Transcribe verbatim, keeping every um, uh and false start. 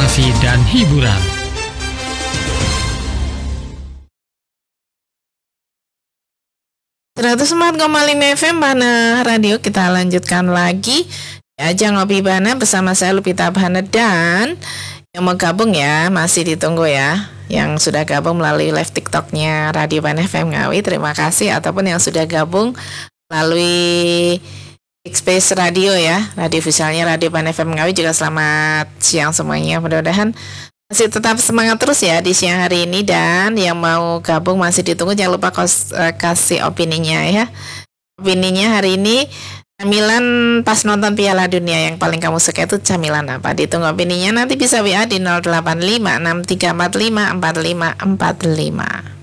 inspirasi dan hiburan. seratus empat koma lima F M Bahana Radio, kita lanjutkan lagi Ajang Ngopi Bahana bersama saya Lupita Bahana. Dan yang mau gabung ya masih ditunggu ya, yang sudah gabung melalui live TikToknya Radio Bahana F M Ngawi, terima kasih. Ataupun yang sudah gabung melalui X-Space Radio ya, radio visualnya Radio Bahana F M Ngawi juga, selamat siang semuanya. Mudah-mudahan masih tetap semangat terus ya di siang hari ini. Dan yang mau gabung masih ditunggu, jangan lupa kos, uh, kasih opininya ya. Opininya hari ini, camilan pas nonton Piala Dunia yang paling kamu suka itu camilan apa? Ditunggu opininya, nanti bisa W A di nol delapan lima enam tiga empat lima empat lima empat lima.